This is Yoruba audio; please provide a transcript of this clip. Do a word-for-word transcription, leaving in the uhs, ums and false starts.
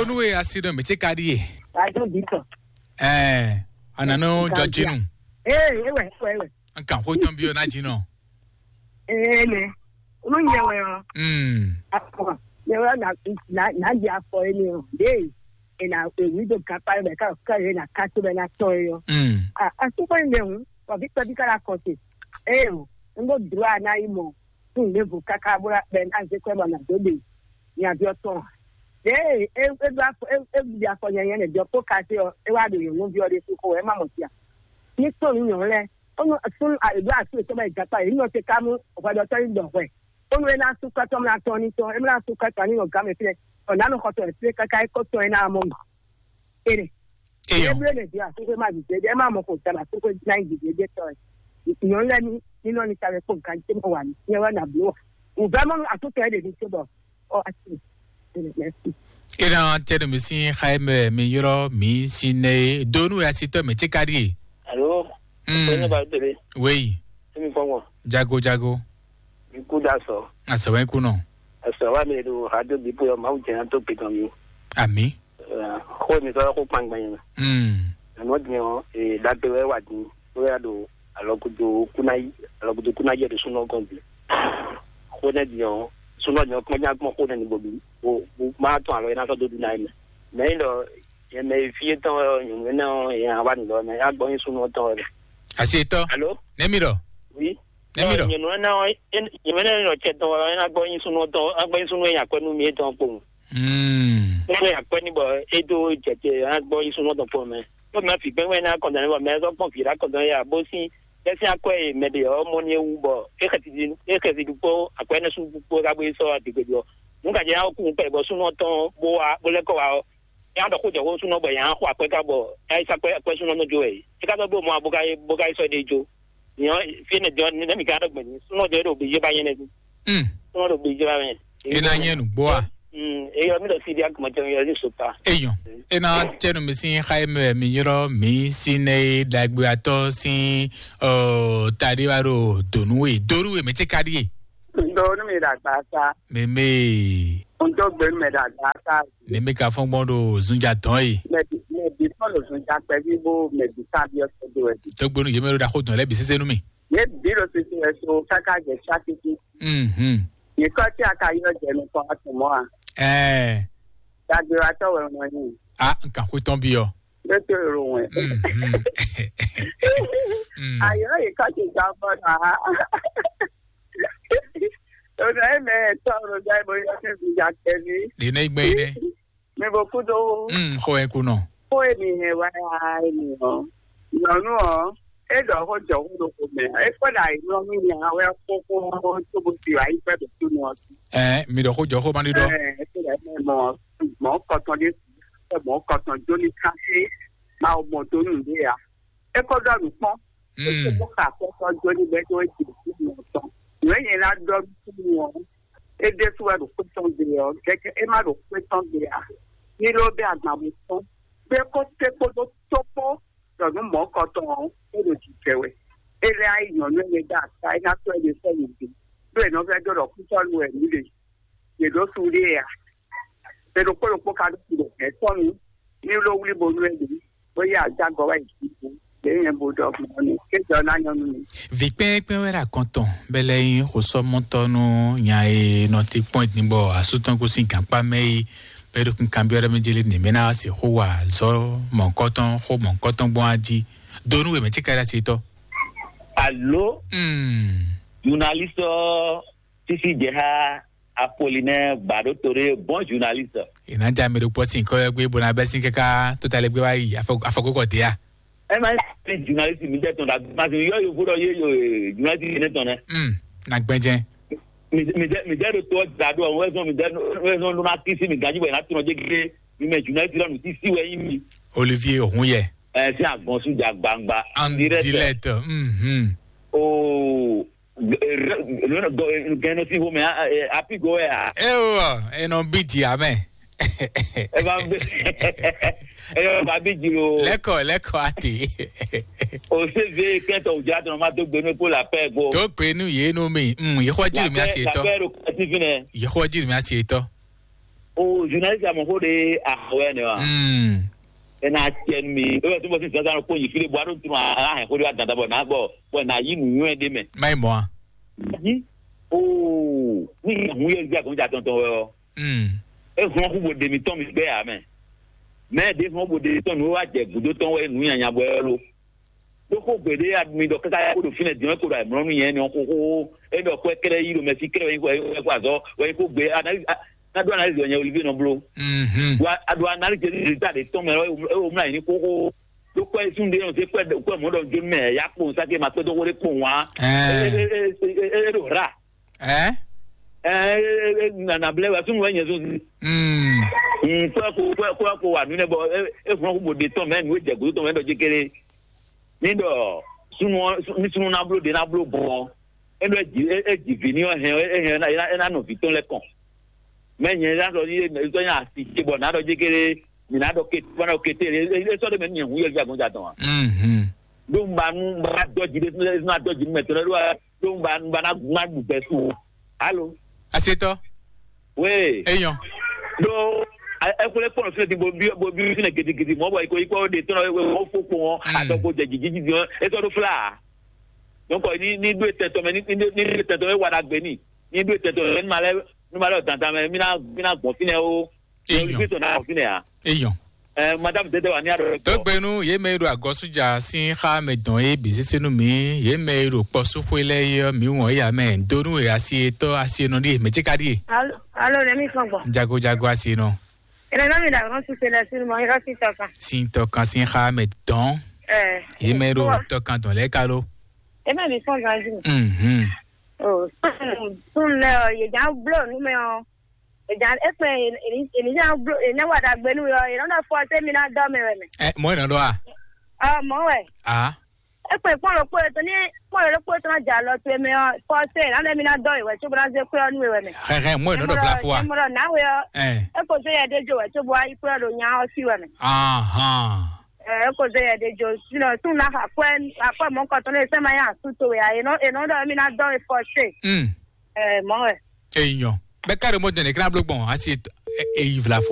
Donu e asido me chekadi. I don't dito. Eh, anano jojinu. Eh, ewe, ewe. Anka ho ton bio na jino. Eh ne. Unu nyewe o. Mm. Akwa. Yewa na na na dia afọ eni o. Dey. Ina ewi do kapa be ka ka na katu be na toyo. Mm. Ah, asuko nde hu. O bi bi kala kote. Eh o. Ngo dua na imo. Tun le bu kaka bura be na je kwema na dobe. Ni abio to. Eh, e e ba e e bi afọ yen yen de po ka se o. E wa do yen no bi o de ko e ma mo tia. Ni to ni yon le. Ono sun a edu ati to ba igata yi no te kamu okwado to ndo we. Onu na suka to na to ni to, e na suka to ni no game file. Ona no ko to e kaka e ko to na mo. Ere. Eyo. E bi le dia, so ma bi je, e ma mo ko tala, so ko nine bi je to. Yon le ni ni no ni tare ko kan ti mo wa ni. Ye wa na bi o. U ba mo atuto e de ni se bo. O ati. Merci. Ina tede mi sin Jaime mi yoro mi sine Donu e asito me chekadi. Allô? Mm. Oui. Mi fongo. Jago jago. Mi kuda so. Asawen kuno. Asawa me do radio bi po ma u jena to pe kan mi. Ami. Eh, ko mi so ko pang ban. Mm. No di o e da te we wa di. O ya do alokudo kunai, alokudo kunai de suno gombi. Ko na di o suno nyo ko nya ko ko na ni bobi. O ma to alo na so do du na me. Me ndo ye me fie to yo na ya wa ni do na ya gbo yin suno to. Asito. Allô? Nemiro. Oui. Nemiro. You know now you know no cheto na gbo yin suno to, agbo yin suno ya kwenu mi to po. Mm. No ya kwenu bo edo cheche agbo yin suno to po me. No ma fi gbe na kon na bo me so pon fi ra kon ya bo si esi akwe me de o mo ni ewu bo. E ka ti e ka ti po akwe na su po ga bo so atigbejo. Mu ka je a ku pe bo suno to bo wa bo le ko wa ya do ko je wo suno bo ya ho akwe ka bo. Ai sa kwe akwe suno no jo e. E ka do bo mo abuga buga so de jo. You know, fine John, let me get up with you. No, there will be you by anything. Mm. No, will be you by Ina yenu boa. Mm, you middle city material super. Eyo. Ina tede mi sin Jaime mi yoro mi sine dagbe ato sin o tadiwaro Donu e Donu e me chekadi. Donu mi da tata. Meme. Unto gbe mi da tata. Ne me ka fon bondo zunja ton e. Me me bi follow zunja pe bi bo me bi ta bi o se do e. To gbonu ye me ro da ko ton le bi sese nu mi. Ye bi ro se se so kaka je chakiti. Mhm. Ye ko ti aka yo je mi ko atumo a. Eh. Da gbe wa to we mo ni. Ah, nkan ko ton bi yo. Le to ro won. Mhm. Mm. Ayo e ka ti ja bo na. Ona me to ro dai bo yo se bi ja ke ni. Le ne gbe ide. Me bo ku do. Mm, ko e ku no. Ko e ni he wa ai ni o. No no. E do ho jo ho ko me. E ko dai no mi ni a we ko ko to bo ti ai pe do no. Eh, mi do ko jo ko bani do. Eh, e dai me mo mo ko to ni mo ko to jo ni ka se ma o mo to nu de ya. E ko do nu pon. E ko ka ko to jo ni be do ti ni to. When you not done to it is where the question there, get a matter of question there. You know, they are now. Because people don't topo, the more cotton, it is away. A lie, you know, that I have to say anything. They know that the question were needed. They go through there. They don't put a book out of the head for me. You know, we both ready. But yeah, that go away. Vikpe pe wera konton bele yin ko so montonu nya e noti point ni bo asuton ko sin kan pa mei pero kun cambiare mejele ni mena se ho wa zo mon koton ho mon koton bon aji Donu we me tikara sito. Allô? Hmm. Journaliste Tisi Jeha Apollinaire Badotore, bon journaliste. Ina jame do potin ko egbe bona besin keka to tale gbe bayi afoko ko te ya. Eh man, journaliste mi de ton da parce yo yo furo yo yo journaliste ne ton eh. Hmm. Na gbenjen. Mi mi de mi de to dado on we so mi de we so no ma kisi mi gaji we na ti no je gbe mi me journaliste lo mi Tisi we yin mi. Olivier Ohunye. Eh si agbon su ja gbangba. En direct. Mhm. Oh no no go no si ho me happy go ya. Eh o, e no biti amen. E ba be. E ba be jiro. Leko leko ati. O se ve kento o ja don ma to gbe me ko la pe go. To pe nu ye no mi. Mm, ye kwa jiri mi asi eto. La pe ro ti fine. Ye kwa jiri mi asi eto. o journaliste a mon de a ouais ne wa mm e na tien mi e so mo si sa ko yi file bo adu tu a he ko ri adada bo na bo bo na yi nu e de me mai mo yi o ni hu ye ja ko ja ton ton o mm e fun ko bo de mi ton mi be a me me de fun bo de ton no wa je gudo ton we nu yan yan bo lo do ko gbede admi do kaka ko do fine di ko ra mo nu yen ni ko ko e do ko kere yi do me si kere ko ko azo we ko gbe ana adu analyse onye Olivier Noblo mhm wa adu analyse resultat de ton me o mla ni ko ko do ko sunde on se ko ko mo do jo me ya ko sa ke ma ko do ko re ko wa e e do ra eh eh na na ble wa sun wa yen so mm mm ko ko ko ko wa ni ne bo e fun ko bo de ton me ni we je go ton me do je kere ni do sunu ni sunu na blo de na blo bon e do ji e ji vini o he e na na no viton le kon me yen la do ni so yan asi ti bo na do je kere ni na do ke bo na ke te e so de me ni hu ye ja gon ja ton mhm do mba nu mba do ji de na do ji me to do do mba mba na ma du be su allo aseto we eyan do e ko le pon fi ti bo bi bo bi fi na gidi gidi mo bo iko iko de to no wo fo ko won adogo je jiji jiji e so do fla donc ni ni do teto me ni ni teto e wa da gbe ni ni do teto ni ma le ni ma le tanta me mi na mi na gbon fine o ni bi to na fine a eyan eh madame tete wa ni aro to gbenu ye me ro agosuja sin kha me don e bi sinu mi ye me ro posu kwele yo mi won ya me ndonu e asi to asi no ni me jikadi allo allo le mi fongo jago jago asi no ere na mi da ran tu se la sur mo ira si to kan sin to kan sin kha me don eh ye me ro to kan don le kalo e ma mi fongo azu mhm oh sun le ye ja blo nu me o e ja e pe ni ja blo e na wa da gbe nu yo e na fo se mi na do me me eh mo na do a ah mo we ah e pe pon ro pe to ni pon ro pe to na ja lo to me o fo se na le mi na do iwe to bra se pe onu we me he he mo na do fla fo a mo na we eh e ko se ye de jo we to bo ai pe ro nya o si we me aha eh ko se ye de jo si no tun na ka kwen apa mo ko to le se ma ya su to we ai no e no do mi na do e fo se mm eh mo we eyan be kare mo den e kra blogbon asi e e